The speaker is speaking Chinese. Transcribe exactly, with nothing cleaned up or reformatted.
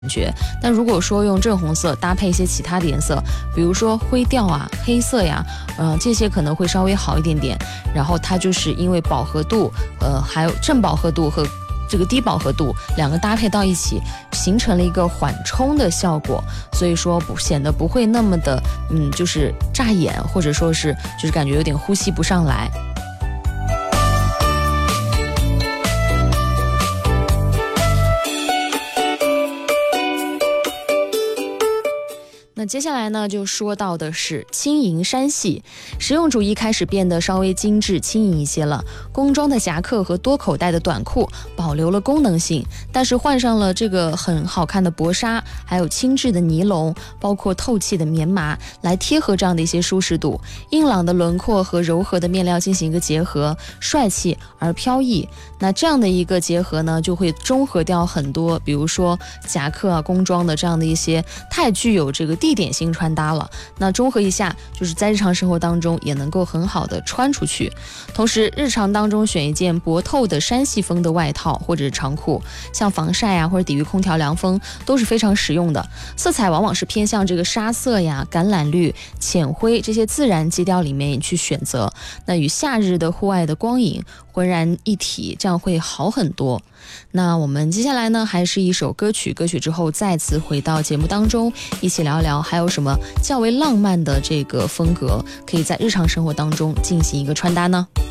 觉。但如果说用正红色搭配一些其他的颜色，比如说灰调啊、黑色呀，呃，这些可能会稍微好一点点。然后它就是因为饱和度，呃，还有正饱和度和这个低饱和度两个搭配到一起，形成了一个缓冲的效果，所以说不显得不会那么的，嗯，就是扎眼，或者说是就是感觉有点呼吸不上来。那接下来呢，就说到的是轻盈衫系，实用主义开始变得稍微精致轻盈一些了。工装的夹克和多口袋的短裤保留了功能性，但是换上了这个很好看的薄纱，还有轻质的尼龙，包括透气的棉麻，来贴合这样的一些舒适度。硬朗的轮廓和柔和的面料进行一个结合，帅气而飘逸。那这样的一个结合呢，就会中和掉很多，比如说夹克啊、工装的这样的一些太具有这个地点性穿搭了。那综合一下，就是在日常生活当中也能够很好的穿出去。同时日常当中选一件薄透的山系风的外套或者是长裤，像防晒啊或者抵御空调凉风都是非常实用的。色彩往往是偏向这个沙色呀、橄榄绿、浅灰这些自然基调里面去选择，那与夏日的户外的光影浑然一体，这样会好很多。那我们接下来呢，还是一首歌曲，歌曲之后再次回到节目当中，一起聊聊还有什么较为浪漫的这个风格可以在日常生活当中进行一个穿搭呢？